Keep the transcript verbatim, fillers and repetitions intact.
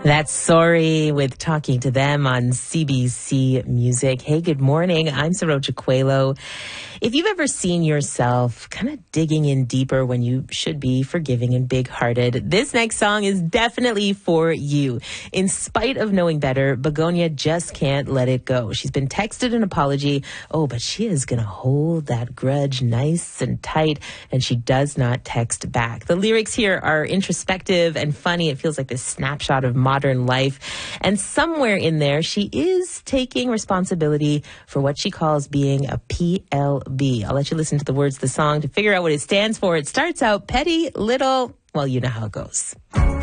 That's Sorry with Talking to Them on C B C Music. Hey, good morning. I'm Saroja Coelho. If you've ever seen yourself kind of digging in deeper when you should be forgiving and big-hearted, this next song is definitely for you. In spite of knowing better, Begonia just can't let it go. She's been texted an apology. Oh, but she is going to hold that grudge nice and tight, and she does not text back. The lyrics here are introspective and funny. It feels like this snapshot of modern life. And somewhere in there, she is taking responsibility for what she calls being a P L B. I'll let you listen to the words of the song to figure out what it stands for. It starts out petty, little, well, you know how it goes.